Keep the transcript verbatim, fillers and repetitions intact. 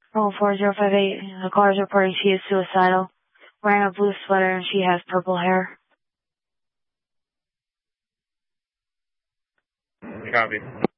Roll four zero five eight. The caller is reporting she is suicidal, wearing a blue sweater, and she has purple hair. Copy.